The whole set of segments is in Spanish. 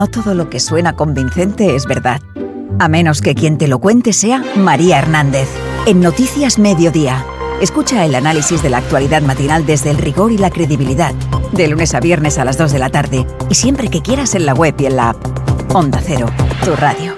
No todo lo que suena convincente es verdad. A menos que quien te lo cuente sea María Hernández. En Noticias Mediodía. Escucha el análisis de la actualidad matinal desde el rigor y la credibilidad. De lunes a viernes a las 2 de la tarde. Y siempre que quieras en la web y en la app. Onda Cero, tu radio.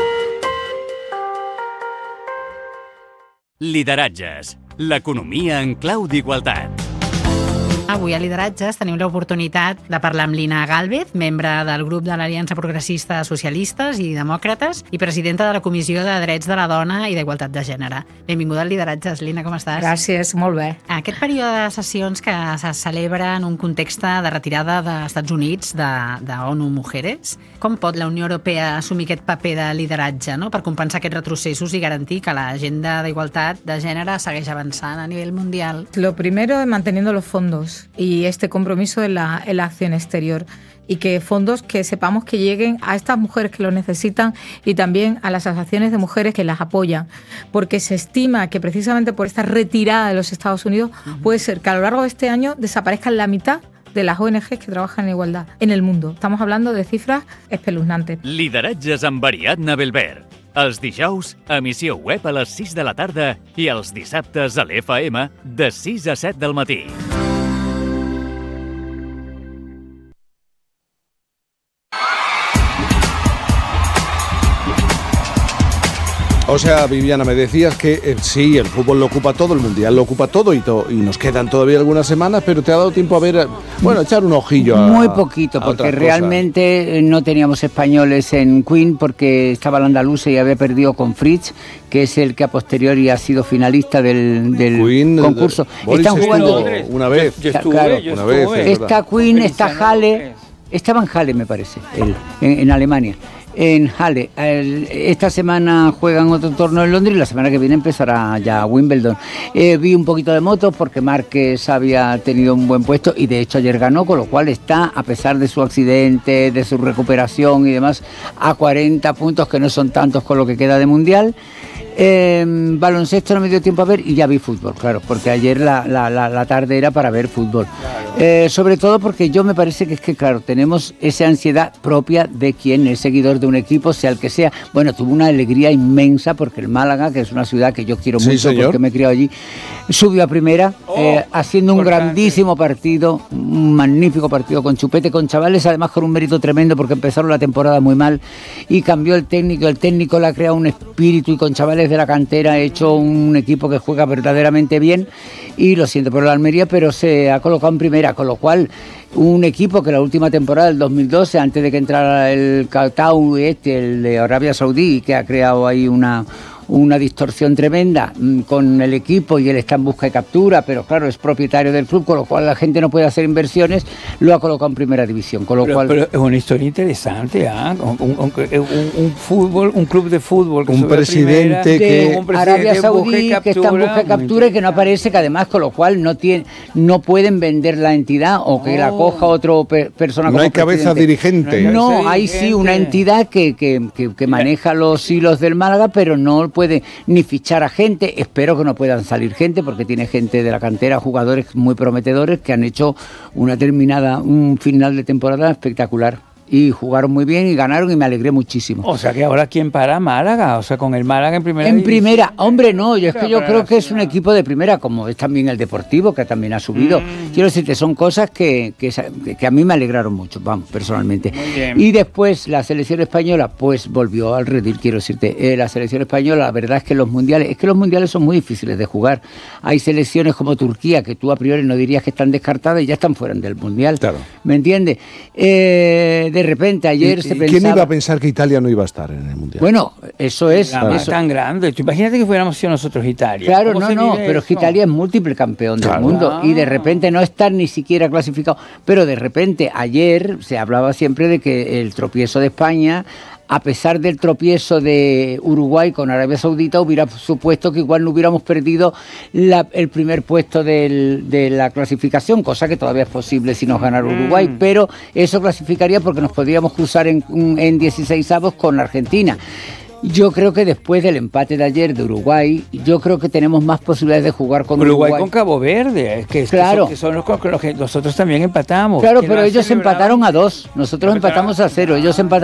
Lideratges. L'economia en clau d'igualtat. Avui a Lideratges tenim l'oportunitat de parlar amb Lina Gálvez, membre del grup de l'Aliança Progressista de Socialistes i Demòcrates i presidenta de la Comissió de Drets de la Dona i d'Igualtat de Gènere. Benvinguda a Lideratges, Lina, com estàs? Gràcies, molt bé. Aquest període de sessions que se celebra en un context de retirada dels Estats Units de ONU Mujeres, com pot la Unió Europea assumir aquest paper de lideratge, no?, per compensar aquests retrocessos i garantir que l'agenda d'igualtat de gènere segueix avançant a nivell mundial? Lo primero es manteniendo los fondos y este compromiso en la acción exterior, y que fondos que sepamos que lleguen a estas mujeres que lo necesitan y también a las asociaciones de mujeres que las apoyan, porque se estima que precisamente por esta retirada de los Estados Unidos puede ser que a lo largo de este año desaparezcan la mitad de las ONGs que trabajan en igualdad en el mundo. Estamos hablando de cifras espeluznantes. Lideratges amb Ariadna Belver. Els dijous, emissió web a les 6 de la tarda i els dissabtes a l'FM de 6 a 7 del matí. O sea, Viviana, me decías que sí, el fútbol lo ocupa todo, el mundial lo ocupa todo y nos quedan todavía algunas semanas, pero te ha dado tiempo a ver, echar un ojillo a... Muy poquito, porque realmente no teníamos españoles en Queen porque estaba el andaluz y había perdido con Fritz, que es el que a posteriori ha sido finalista del Queen, concurso. Están jugando una vez. Una vez. Está Queen, está Halle, estaba en Halle me parece, en Alemania. En Halle. Esta semana juegan otro torneo en Londres y la semana que viene empezará ya Wimbledon. Vi un poquito de motos porque Márquez había tenido un buen puesto y de hecho ayer ganó, con lo cual está, a pesar de su accidente, de su recuperación y demás, a 40 puntos, que no son tantos con lo que queda de Mundial. Baloncesto no me dio tiempo a ver y ya vi fútbol, claro, porque ayer la tarde era para ver fútbol. Sobre todo porque yo me parece que es que, claro, tenemos esa ansiedad propia de quien es seguidor de un equipo, sea el que sea. Bueno, tuve una alegría inmensa porque el Málaga, que es una ciudad que yo quiero mucho, señor, porque me he criado allí, subió a primera, haciendo un grandísimo partido, un magnífico partido con chupete, con chavales, además con un mérito tremendo porque empezaron la temporada muy mal y cambió el técnico le ha creado un espíritu y con chavales de la cantera ha hecho un equipo que juega verdaderamente bien y lo siento por la Almería, pero se ha colocado en primera, con lo cual un equipo que la última temporada del 2012, antes de que entrara el Qatar, el de Arabia Saudí, que ha creado ahí una distorsión tremenda con el equipo y él está en busca de captura, pero claro, es propietario del club, con lo cual la gente no puede hacer inversiones, lo ha colocado en primera división, con lo cual... Pero es una historia interesante, un club de fútbol, que un presidente que... Arabia Saudí, que está en busca de captura y que no aparece, que además, con lo cual no pueden vender la entidad o que la coja otro persona como no hay cabeza dirigente. No, hay sí una entidad que maneja los hilos del Málaga, pero no puede ni fichar a gente. Espero que no puedan salir gente porque tiene gente de la cantera, jugadores muy prometedores que han hecho un final de temporada espectacular y jugaron muy bien y ganaron y me alegré muchísimo. O sea que ahora ¿quién para? Málaga, o sea, con el Málaga en primera división. Primera, hombre, no, yo creo que es un equipo de primera, como es también el Deportivo, que también ha subido. Quiero decirte, son cosas que a mí me alegraron mucho, vamos, personalmente. Y después la selección española, pues volvió al redil, quiero decirte, la selección española, la verdad es que los mundiales son muy difíciles de jugar. Hay selecciones como Turquía, que tú a priori no dirías que están descartadas y ya están fuera del mundial. Claro. ¿Me entiendes? De repente ayer se pensaba... ¿Quién iba a pensar que Italia no iba a estar en el mundial? Bueno, eso es... tan grande. Imagínate que fuéramos sido nosotros Italia. Claro, pero es que Italia es múltiple campeón del mundo y de repente no estar ni siquiera clasificado. Pero de repente ayer se hablaba siempre de que el tropiezo de España, a pesar del tropiezo de Uruguay con Arabia Saudita, hubiera supuesto que igual no hubiéramos perdido el primer puesto de la clasificación, cosa que todavía es posible si nos ganara Uruguay, pero eso clasificaría porque nos podríamos cruzar en 16avos con Argentina. Yo creo que después del empate de ayer de Uruguay, yo creo que tenemos más posibilidades de jugar con Uruguay. Con Cabo Verde, claro. que son los con los que nosotros también empatamos. Claro, pero ellos empataron a 2, nosotros empatamos a 0, ellos empataron